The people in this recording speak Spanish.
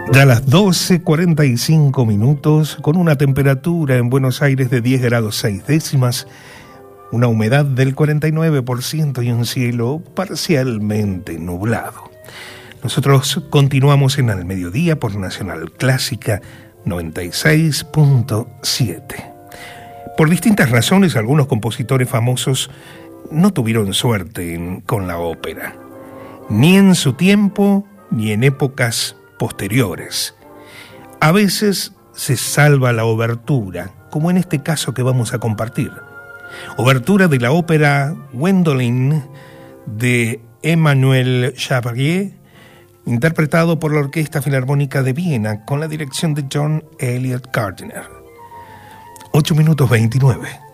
Ya a las 12:45 minutos, con una temperatura en Buenos Aires de 10 grados 6 décimas, una humedad del 49% y un cielo parcialmente nublado. Nosotros continuamos en Al Mediodía por Nacional Clásica 96.7. Por distintas razones, algunos compositores famosos no tuvieron suerte con la ópera, ni en su tiempo ni en épocas posteriores. A veces se salva la obertura, como en este caso que vamos a compartir. Obertura de la ópera Gwendoline de Emmanuel Chabrier, interpretado por la Orquesta Filarmónica de Viena con la dirección de John Elliott Gardiner. 8:29.